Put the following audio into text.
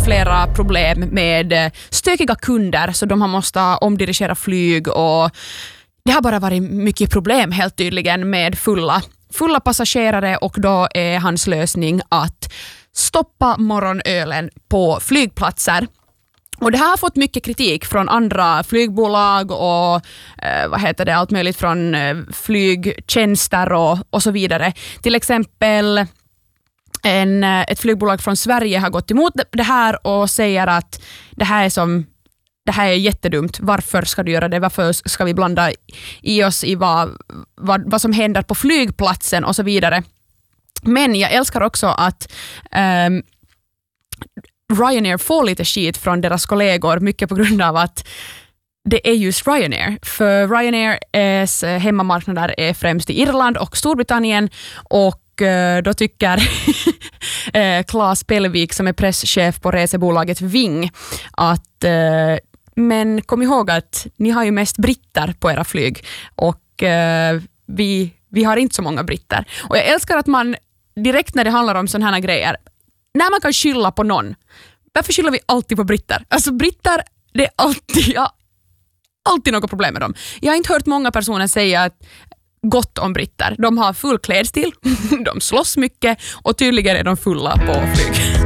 flera problem med stökiga kunder, så de har måste omdirigera flyg, och det har bara varit mycket problem helt tydligen med fulla passagerare, och då är hans lösning att stoppa morgonölen på flygplatser. Och det här har fått mycket kritik från andra flygbolag och allt möjligt från flygtjänster och så vidare. Till exempel ett flygbolag från Sverige har gått emot det här och säger att det här är jättedumt. Varför ska du göra det? Varför ska vi blanda i oss i vad som händer på flygplatsen och så vidare? Men jag älskar också att Ryanair får lite skit från deras kollegor, mycket på grund av att det är just Ryanair. För Ryanairs hemmamarknader är främst i Irland och Storbritannien, och då tycker Claes Pelvik, som är presschef på resebolaget Ving, att men kom ihåg att ni har ju mest britter på era flyg, och vi har inte så många britter. Och jag älskar att man direkt när det handlar om sådana här grejer, när man kan skylla på någon, varför skyller vi alltid på britter? Alltså britter, det är alltid något problem med dem. Jag har inte hört många personer säga gott om britter. De har full klädstil, de slåss mycket, och tydligen är de fulla på flyg.